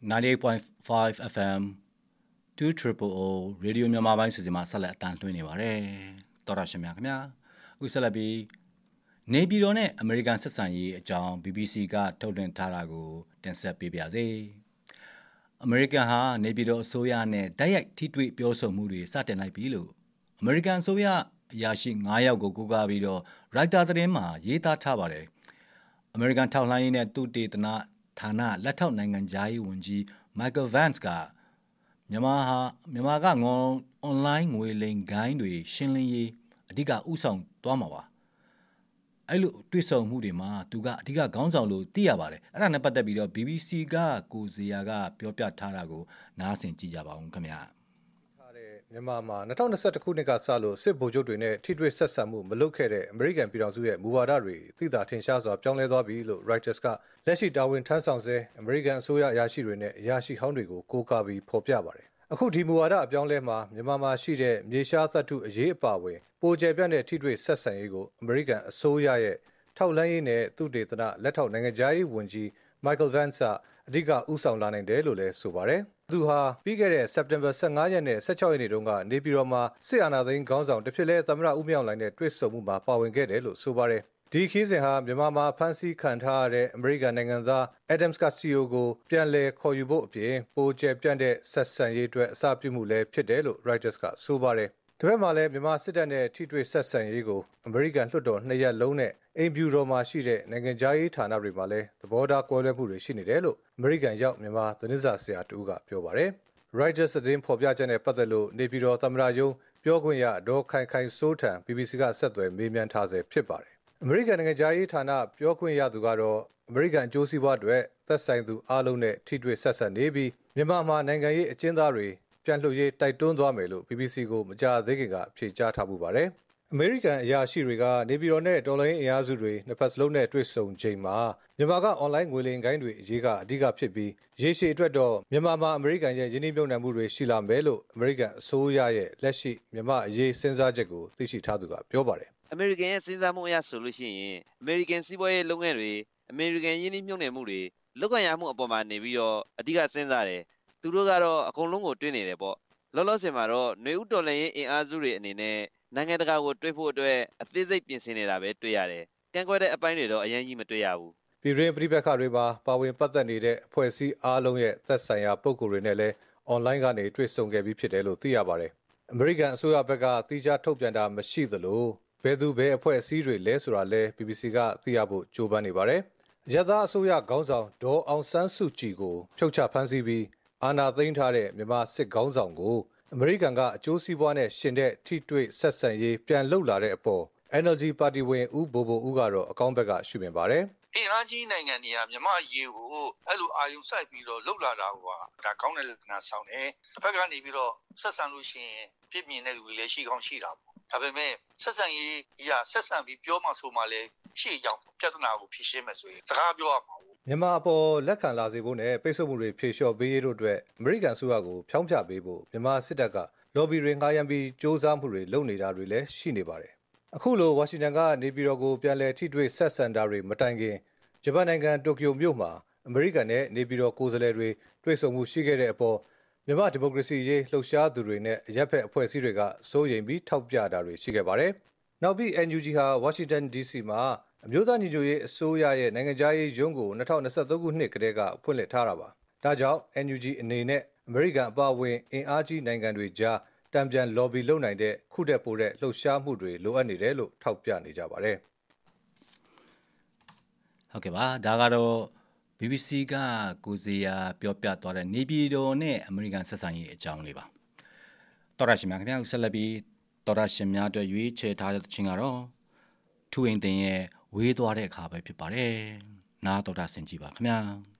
98.5 FM 200 ရေဒီယိုမြန်မာပိုင်းစီစဉ်မှာဆက်လက်အတန်းလွှင့်နေပါတယ်တော်ရရှိမြခင်ဗျာအခုဆက်လက်ပြီးနေပြည်တော်နဲ့အမေရိကန်ဆက်ဆံရေးအကြောင်း BBC ကထုတ်လွှင့်ထားတာကိုတင်ဆက်ပေးပါရစေအမေရိကန်ဟာနေပြည်တော်အစိုးရနဲ့တိုက်ရိုက်ထိတွေ့ပြောဆိုမှုတွေစတင်လိုက်ပြီလို့အမေရိကန်အစိုးရအရာရှိ9ယောက်ကိုကိုးကားပြီးတော့ရိုက်တာသတင်းမှာရေးသားထားပါတယ်အမေရိကန်ထောက်လှမ်းရေးနဲ့သုတေသနဌာနလက်ထောက်နိုင်ငံသားရေးဝန်ကြီး Michael Vance ကမြန်မာကအွန်လိုင်းငွေလိမ်ဂိုင်းတွေရှင်းလင်းရေးအဓိကဥဆောင်သွားမှာပါအဲ့လိုတွေ့ဆုံမှုတွေမှာသူကအဓိကခေါင်းဆောင်လို့သိရပါတယ်အဲ့ဒါနဲ့ပတ်သက်ပြီးတော့ BBC ကကိုဇေယျကပြောပြထားတာကိုနားဆင်ကြည့်ကြပါဦးခင်ဗျာမြန်မာမှာ2021ခုနှစ်ကစလို့စစ်ဗိုလ်ချုပ်တွေနဲ့ထိတွေ့ဆက်ဆံမှုမလုပ်ခဲ့တဲ့အမေရိကန်ပြည်ထောင်စုရဲ့မူဝါဒတွေသိသာထင်ရှားစွာပြောင်းလဲသွားပြီလို့ Reuters ကလက်ရှိတာဝန်ထမ်းဆောင်ဆဲအမေရိကန်အစိုးရအရာရှိတွေနဲ့အရာရှိဟောင်းတွေကိုကိုးကားပြီးဖော်ပြပါတယ်။အခုဒီမူဝါဒအပြောင်းလဲမှာမြန်မာမှာရှိတဲ့မြေရှားသတ္တုအရေးအပါအဝင်ပိုကျယ်ပြန့်တဲ့ထိတွေ့ဆက်ဆံရေးကိုအမေရိကန်အစိုးရရဲ့ထောက်လှမ်းရေးနဲ့သုတေသနလက်ထောက်နိုင်ငံသားရေးဝန်ကြီး Michael Vance အဓိကဦးဆောင်လာနိုင်တယ်လို့လည်းဆိုပါတယ်။သူဟာပြီးခဲ့တဲ့စက်တင်ဘာ15ရက်နဲ့16ရက်နေ့တုန်းကနေပြည်တော်မှာစစ်အာဏာသိမ်းခေါင်းဆောင်တစ်ဖြစ်လဲသမ္မတဦးမြောက်လှိုင်နဲ့တွေ့ဆုံမှုမှာပါဝင်ခဲ့တယ်လို့ဆိုပါတယ်။ဒီခီးစဉ်ဟာမြန်မာမှာဖမ်းဆီးခံထားရတဲ့အမေရိကန်နိုင်ငံသား Adams Castillo ကိုပြန်လည်ခေါ်ယူဖို့အပြင်ပိုကျယ်ပြန့်တဲ့ဆက်ဆံရေးအတွက်အစပြုမှုလည်းဖြစ်တယ်လို့ Reuters ကဆိုပါတယ်။ဒီဘက်မှာလည်းမြန်မာစစ်တပ်နဲ့ထိတွေ့ဆက်ဆံရေးကိုအမေရိကန်လွှတ်တော်2ရက်လုံးနဲ့အိမ်ဖြူတော်မှာရှိတဲ့နိုင်ငံခြားရေးဌာနတွေမှာလည်းသဘောထားကွဲလွဲမှုတွေရှိနေတယ်လို့အမေရိကန်ရောက်မြန်မာသတင်းစာဆရာတူကပြောပါတယ်။ Reuters သတင်းဖော်ပြချက်နဲ့ပတ်သက်လို့နေပြည်တော်သမ္မတရုံးပြောခွင့်ရဒေါ်ခိုင်ခိုင်စိုးထံ BBC ကဆက်သွယ်မေးမြန်းထားဆဲဖြစ်ပါတယ်။အမေရိကန်နိုင်ငံခြားရေးဌာနပြောခွင့်ရသူကတော့အမေရိကန်အကျိုးစီးပွားအတွက်သက်ဆိုင်သူအားလုံးနဲ့ထိတွေ့ဆက်ဆံနေပြီးမြန်မာမှာနိုင်ငံရေးအကျဉ်းသားတွေပြန်လွှတ်ရေးတိုက်တွန်းသွားမယ်လို့ BBC ကိုမကြာသေးခင်ကဖြေကြားထားမှုပါတယ်။အမေရိကန်အရာရှိတွေကနေပြည်တော်နဲ့တော်လှန်ရေးအင်အားစုတွေနှစ်ဖက်စလုံးနဲ့တွေ့ဆုံချိန်မှာမြန်မာကအွန်လိုင်းငွေလိမ်ဂိုင်းတွေအရေးကအဓိကဖြစ်ပြီးရေရှည်အတွက်တော့မြန်မာမှာအမေရိကန်ရဲ့ယင်းနှိမ့်မြုပ်နှံမှုတွေရှိလာမယ်လို့အမေရိကန်အစိုးရရဲ့လက်ရှိမြန်မာအရေးစဉ်းစားချက်ကိုသိရှိထားသူကပြောပါတယ်။အမေရိကန်ရဲ့စဉ်းစားမှုအရဆိုလို့ရှိရင်အမေရိကန်စီးပွားရေးလုပ်ငန်းတွေအမေရိကန်ယင်းနှိမ့်မြုပ်နှံမှုတွေလောက်ကန်ရမှုအပေါ်မှာနေပြီးတော့အဓိကစဉ်းစားတယ်။သူတို့ကတော့အကုန်လုံးကိုတွင်းနေတယ်ပေါ့။လောလောဆယ်မှာတော့ຫນွေဥတော်လှန်ရေးအင်အားစုတွေအနေနဲ့နိုင်ငံတကာကိုတွေ့ဖို့အတွက်အသေးစိတ်ပြင်ဆင်နေတာပဲတွေ့ရတယ်။ကန့်ကွက်တဲ့အပိုင်းတွေတော့အရင်ကြီးမတွေ့ရဘူး။ပြည်တွင်းပြည်ပခါတွေမှာပါဝင်ပတ်သက်နေတဲ့အဖွဲ့အစည်းအားလုံးရဲ့သက်ဆိုင်ရာပုဂ္ဂိုလ်တွေနဲ့လည်းအွန်လိုင်းကနေတွေ့ဆုံခဲ့ပြီးဖြစ်တယ်လို့သိရပါတယ်။အမေရိကန်အစိုးရဘက်ကတိကျထုတ်ပြန်တာမရှိသလိုဘယ်သူဘယ်အဖွဲ့အစည်းတွေလဲဆိုတာလဲ BBC ကသိရဖို့ကြိုးပမ်းနေပါတယ်။ရသအစိုးရခေါင်းဆောင်ဒေါ်အောင်ဆန်းစုကြည်ကိုဖြုတ်ချဖမ်းဆီးပြီးအာဏာသိမ်းထားတဲ့မြန်မာစစ်ခေါင်းဆောင်ကိုအမေရိကန်ကအကျိုးစီးပွားနဲ့ရှင်တဲ့ထိတွေ့ဆက်ဆံရေးပြန်လှုပ်လာတဲ့အပေါ် NLD ပါတီဝင်ဦးဘိုဘိုဦးကတော့အကောင့်ဘက်ကရှုမြင်ပါတယ်အင်အားကြီးနိုင်ငံတွေကမြန်မာရေကိုအဲ့လိုအာယုံစိုက်ပြီးတော့လှုပ်လာတာကဒါကောင်းတဲ့လက္ခဏာဆောင်တယ်။တစ်ဖက်ကနေပြီးတော့ဆက်ဆံလို့ရှိရင်ပြည့်မြင်တဲ့လူတွေလည်းရှိကောင်းရှိတာပေါ့။ဒါပေမဲ့ဆက်ဆံရေးအရာဆက်ဆံပြီးပြောမှဆိုမှလည်းရှေ့ရောက်ပြဿနာကိုဖြေရှင်းမယ်ဆိုရင်စကားပြောရမှာ။မြန်မာအပေါ်လက်ခံလာစေဖို့နဲ့ပိတ်ဆို့မှုတွေဖြေလျှော့ပေးရေးတို့အတွက်အမေရိကန်အစိုးရကိုဖြောင်းဖြပေးဖို့မြန်မာစစ်တပ်ကလော်ဘီတွေငှားရမ်းပြီးစ조사မှုတွေလုပ်နေတာတွေလည်းရှိနေပါတယ်။အခုလိုဝါရှင်တန်ကနေပြည်တော်ကိုပြန်လည်ထိတွေ့ဆက်ဆံတာတွေမတိုင်ခင်ဂျပန်နိုင်ငံတိုကျိုမြို့မှာအမေရိကန်နဲ့နေပြည်တော်ကိုယ်စားလှယ်တွေတွေ့ဆုံမှုရှိခဲ့တဲ့အပေါ်မြန်မာဒီမိုကရေစီရေးလှုပ်ရှားသူတွေနဲ့အရက်ဖက်အဖွဲ့အစည်းတွေကစိုးရိမ်ပြီးထောက်ပြတာတွေရှိခဲ့ပါတယ်။နောက်ပြီး NUG ဟာဝါရှင်တန် DC မှာအမျိုးသားညီညွတ်ရေးအစိုးရရဲ့နိုင်ငံခြားရေးရုံးကို2023ခုနှစ်ကတည်းကဖွင့်လှစ်ထားတာပါ။ဒါကြောင့် NUG အနေနဲ့အမေရိကန်အပါအဝင်အင်အားကြီးနိုင်ငံတွေကြားတံပြန်လော်ဘီလုပ်နိုင်တဲ့ခုတက်ပိုတဲ့လှုပ်ရှားမှုတွေလိုအပ်နေတယ်လို့ထောက်ပြနေကြပါတယ်။ဟုတ်ကဲ့ပါဒါကတော့ BBC ကကိုဇေယျပြောပြသွားတဲ့နေပြည်တော်နဲ့အမေရိကန်ဆက်ဆံရေးအကြောင်းလေးပါတော်ရရှိမြခင်ဗျာဆက်လက်ပြီးတော်ရရှိမြအတွက်ရွေးချယ်ထားတဲ့ချင်းကတော့ထူအိမ်တင်ရဲ့ဝေးသွားတဲ့အခါပဲဖြစ်ပါတယ်နားတော်တာဆင်ကြည့်ပါခင်ဗျာ